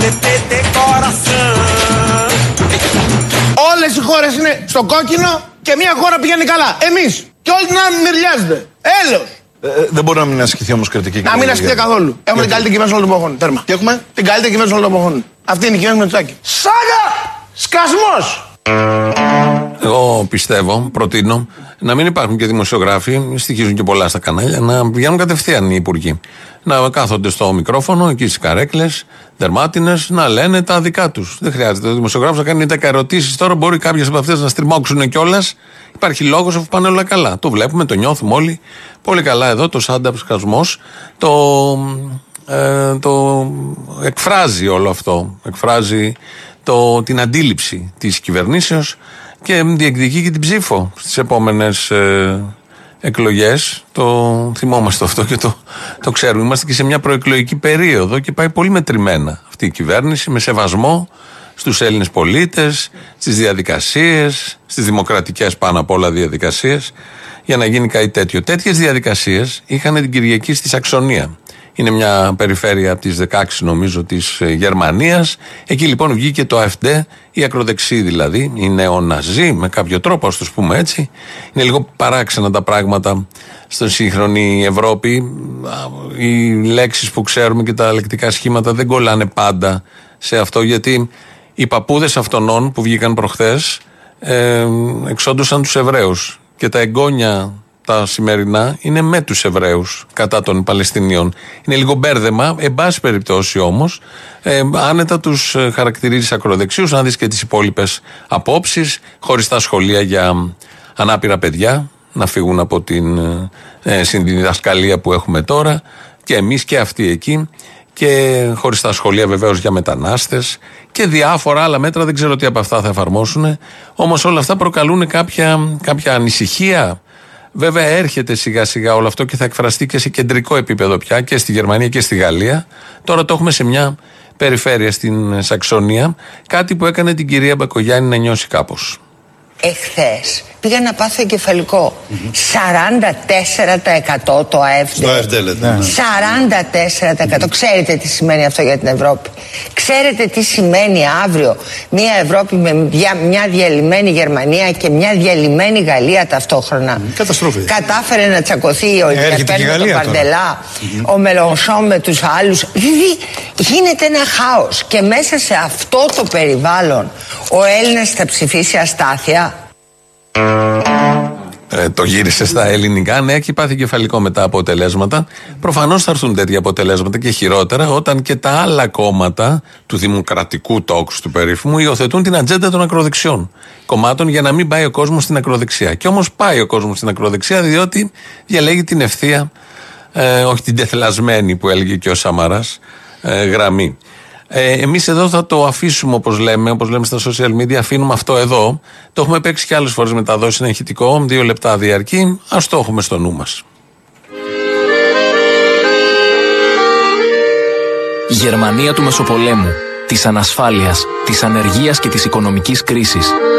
Όλες οι χώρες είναι στο κόκκινο και μια χώρα πηγαίνει καλά. Εμείς. Και όλοι την άλλη μυριάζεται. Έλεος. Δεν μπορεί να μην ασκηθεί όμως κριτική. Να μην ασκηθεί καθόλου. Έχουμε την καλύτερη κυβέρνηση όλων των εποχών. Τέρμα. Και έχουμε την καλύτερη κυβέρνηση όλων των εποχών. Αυτή είναι η κυβέρνηση Μητσοτάκη. Σάγα! Σκασμός! Εγώ πιστεύω, προτείνω, να μην υπάρχουν και δημοσιογράφοι, στοιχίζουν και πολλά στα κανάλια, να πηγαίνουν κατευθείαν οι υπουργοί. Να κάθονται στο μικρόφωνο, εκεί στις καρέκλες, δερμάτινες, να λένε τα δικά τους. Δεν χρειάζεται ο δημοσιογράφος να κάνει 10 ερωτήσεις. Τώρα μπορεί κάποιες από αυτές να στριμώξουν κιόλας. Υπάρχει λόγος αφού πάνε όλα καλά. Το βλέπουμε, το νιώθουμε όλοι πολύ καλά εδώ. Το stand-up σκασμός το εκφράζει όλο αυτό. Εκφράζει την αντίληψη της κυβερνήσεως και διεκδικεί και την ψήφο στις επόμενες εκλογές. Το θυμόμαστε αυτό και το ξέρουμε. Είμαστε και σε μια προεκλογική περίοδο και πάει πολύ μετρημένα αυτή η κυβέρνηση, με σεβασμό στους Έλληνες πολίτες, στις διαδικασίες, στις δημοκρατικές πάνω απ' όλα διαδικασίες, για να γίνει κάτι τέτοιο. Τέτοιες διαδικασίες είχαν την Κυριακή στη Σαξονία. Είναι μια περιφέρεια από τις 16 νομίζω της Γερμανίας. Εκεί λοιπόν βγήκε το AfD, η ακροδεξή δηλαδή, οι νεοναζί με κάποιο τρόπο, ας το πούμε έτσι. Είναι λίγο παράξενα τα πράγματα στην σύγχρονη Ευρώπη. Οι λέξεις που ξέρουμε και τα λεκτικά σχήματα δεν κολλάνε πάντα σε αυτό, γιατί οι παππούδες αυτών που βγήκαν προχθές εξόντουσαν τους Εβραίους και τα εγγόνια τα σημερινά είναι με τους Εβραίους κατά των Παλαιστινίων. Είναι λίγο μπέρδεμα, εν πάση περιπτώσει όμως, άνετα τους χαρακτηρίζεις ακροδεξίους, να δεις και τις υπόλοιπες απόψεις, χωριστά σχολεία για ανάπηρα παιδιά, να φύγουν από την συνδιδασκαλία που έχουμε τώρα, και εμείς και αυτοί εκεί, και χωριστά σχολεία βεβαίως για μετανάστες και διάφορα άλλα μέτρα, δεν ξέρω τι από αυτά θα εφαρμόσουν, όμως όλα αυτά προκαλούν κάποια ανησυχία. Βέβαια έρχεται σιγά σιγά όλο αυτό και θα εκφραστεί και σε κεντρικό επίπεδο πια και στη Γερμανία και στη Γαλλία. Τώρα το έχουμε σε μια περιφέρεια στην Σαξονία, κάτι που έκανε την κυρία Μπακογιάννη να νιώσει κάπως. Εχθές πήγα να πάθω εγκεφαλικό. 44% το AfD. Το AfD λέτε. 44%. Ξέρετε τι σημαίνει αυτό για την Ευρώπη? Ξέρετε τι σημαίνει αύριο μια Ευρώπη με μια διαλυμένη Γερμανία και μια διαλυμένη Γαλλία ταυτόχρονα? Καταστροφή. Κατάφερε να τσακωθεί ο Λεπέν με τον Παρντελά, ο Μελονσόν με τους άλλους. Δηλαδή γίνεται ένα χάος και μέσα σε αυτό το περιβάλλον ο Έλληνας θα ψηφίσει αστάθεια. Το γύρισε στα ελληνικά. Ναι, έχει πάθει κεφαλικό με τα αποτελέσματα. Προφανώς θα έρθουν τέτοια αποτελέσματα και χειρότερα όταν και τα άλλα κόμματα του δημοκρατικού τόξου του περίφημου υιοθετούν την ατζέντα των ακροδεξιών κομμάτων για να μην πάει ο κόσμος στην ακροδεξιά. Και όμως πάει ο κόσμος στην ακροδεξιά, διότι διαλέγει την ευθεία, όχι την τεθλασμένη που έλεγε και ο Σαμαράς, γραμμή. Εμείς εδώ θα το αφήσουμε, όπως λέμε στα social media, αφήνουμε αυτό εδώ. Το έχουμε παίξει και άλλες φορές μεταδόσει, είναι ηχητικό, 2 λεπτά διαρκεί. Ας το έχουμε στο νου μας. Γερμανία του Μεσοπολέμου, της ανασφάλειας, της ανεργίας και της οικονομικής κρίσης.